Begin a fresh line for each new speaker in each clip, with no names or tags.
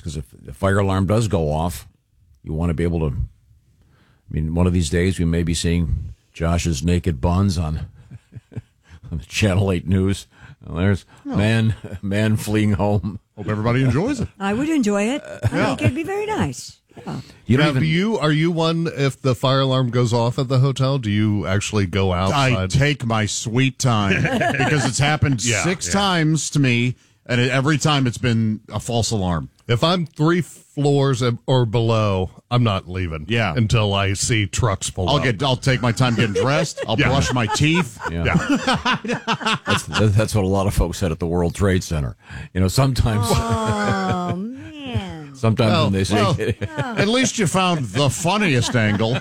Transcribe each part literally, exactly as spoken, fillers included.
because if the fire alarm does go off, you want to be able to. I mean, one of these days we may be seeing Josh's naked buns on, on the Channel eight News. Well, there's oh. man, man fleeing home.
Hope everybody enjoys it.
I would enjoy it. I yeah. think it'd be very nice. Yeah.
You now, even, do you are you one if the fire alarm goes off at the hotel? Do you actually go outside?
I take my sweet time because it's happened yeah, six yeah. times to me, and it, every time it's been a false alarm.
If I'm three floors or below, I'm not leaving.
Yeah.
Until I see trucks pull
I'll
up.
get. I'll take my time getting dressed. I'll yeah. brush my teeth.
Yeah. yeah. that's, that's what a lot of folks said at the World Trade Center. You know, sometimes.
Oh man.
Sometimes
well,
when they say,
well, oh. At least you found the funniest angle.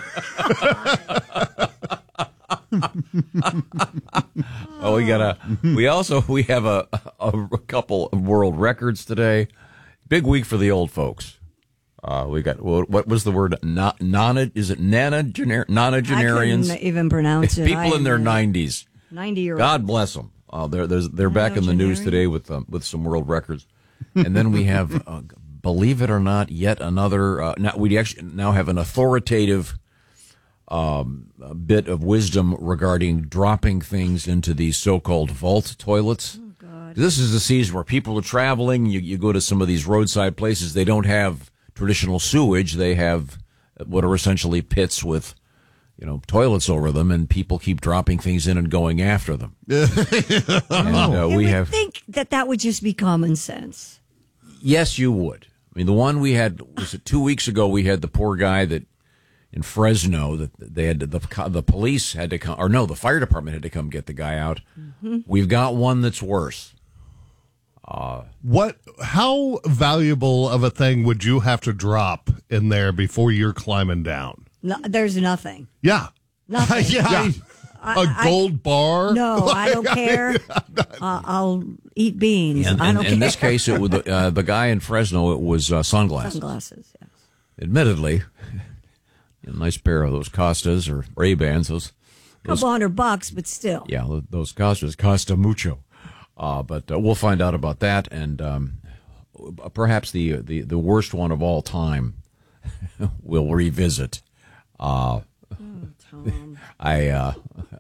Oh, we got a. We also we have a, a a couple of world records today. Big week for the old folks. Uh, we got what was the word? Na, nana is it nanagenar nonagenarians?
I couldn't even pronounce it.
People in their nineties.
Ninety year olds.
God bless them. Uh, they're they're, they're back in the news today with um, with some world records. And then we have, uh, believe it or not, yet another. Uh, now we actually now have an authoritative. Um, a bit of wisdom regarding dropping things into these so-called vault toilets.
Oh, God.
This is the season where people are traveling. You, you go to some of these roadside places. They don't have traditional sewage. They have what are essentially pits with, you know, toilets over them, and people keep dropping things in and going after them. and, uh,
we
we
would
have
think that that would just be common sense.
Yes, you would. I mean, the one we had was it two weeks ago. We had the poor guy that. In Fresno, that they had to, the the police had to come, or no, the fire department had to come get the guy out. Mm-hmm. We've got one that's worse. Uh,
what? How valuable of a thing would you have to drop in there before you're climbing down?
No, there's nothing.
Yeah,
nothing.
yeah. yeah.
I,
a gold
I,
bar?
No, I don't care. uh, I'll eat beans.
And,
I
and,
don't
in
care.
this case, it was uh, the guy in Fresno. It was uh, sunglasses.
Sunglasses, yes.
Admittedly. A nice pair of those Costas or Ray-Bans. Those, those,
couple hundred bucks, but still.
Yeah, those Costas costa mucho. Uh, but uh, we'll find out about that, and um, perhaps the, the the worst one of all time we'll revisit. Uh,
oh, Tom.
I, uh,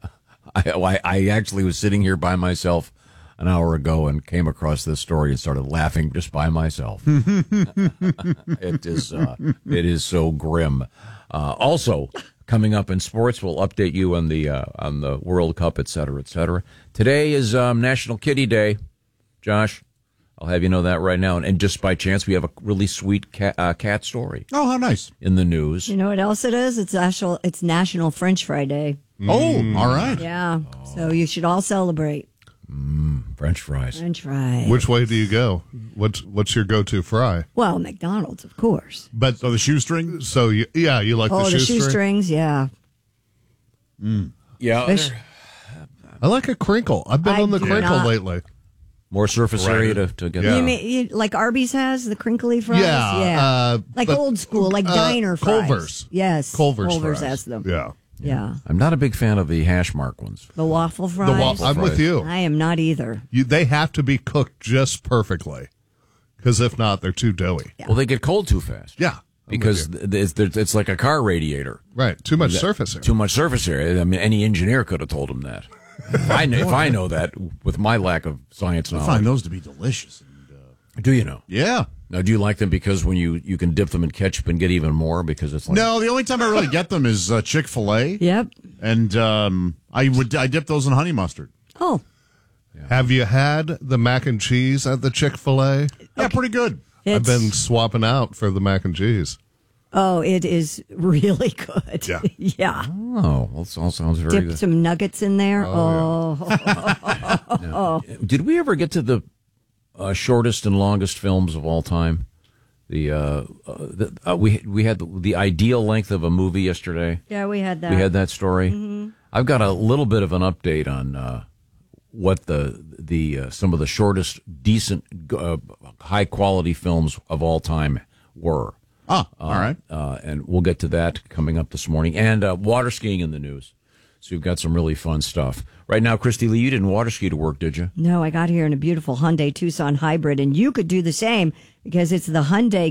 I I actually was sitting here by myself an hour ago and came across this story and started laughing just by myself. It is uh, it is so grim. Uh, also, coming up in sports, we'll update you on the uh, on the World Cup, et cetera, et cetera. Today is um, National Kitty Day, Josh. I'll have you know that right now. And, and just by chance, we have a really sweet cat, uh, cat story.
Oh, how nice.
In the news.
You know what else it is? It's National, it's National French Fry Day.
Mm. Oh, all right.
Yeah, oh. So you should all celebrate.
Mm, French fries.
French fries.
Which way do you go? What's what's your go-to fry?
Well, McDonald's, of course.
But
so the shoestring.
So you, yeah, you like
oh,
the shoestring?
the shoestrings, yeah.
Mm. Yeah.
Fish.
I like a crinkle. I've been
I
on the crinkle
not.
lately.
More surface right. area to, to get.
Yeah.
You mean you, like Arby's has the crinkly fries?
Yeah,
yeah.
Uh,
like
but,
old school, like
uh,
diner fries.
Culver's.
Yes,
Culver's,
Culver's
fries.
has them.
Yeah.
Yeah.
I'm not a big fan of the hash mark ones.
The waffle fries?
The waffle I'm
fries.
with you.
I am not either.
You. They have to be cooked just perfectly, because if not, they're too doughy.
Yeah.
Well, they get cold too fast.
Yeah.
Because it's, it's like a car radiator.
Right. Too much surface area.
Too much surface area. I mean, any engineer could have told him that. If I, know, if I know that with my lack of science knowledge.
I find those to be delicious. And, uh,
do you know?
Yeah.
Now, do you like them because when you, you can dip them in ketchup and get even more because it's like...
No, the only time I really get them is uh, Chick-fil-A.
Yep.
And um, I would I dip those in honey mustard.
Oh.
Yeah. Have you had the mac and cheese at the Chick-fil-A?
Yeah, pretty good.
It's,
I've been swapping out for the mac and cheese.
Oh, it is really good.
Yeah.
yeah.
Oh, well, it all sounds very
Dip
good.
some nuggets in there. Oh.
Oh,
oh.
Now, did we ever get to the uh, shortest and longest films of all time? The, uh, uh, the uh, we we had the, the ideal length of a movie yesterday.
Yeah, we had that.
We had that story.
Mm-hmm.
I've got a little bit of an update on uh, what the the uh, some of the shortest, decent, uh, high quality films of all time were.
Ah,
uh,
all right.
Uh, and we'll get to that coming up this morning. And uh, water skiing in the news. So you've got some really fun stuff. Right now, Christy Lee, you didn't water ski to work, did you?
No, I got here in a beautiful Hyundai Tucson hybrid, and you could do the same because it's the Hyundai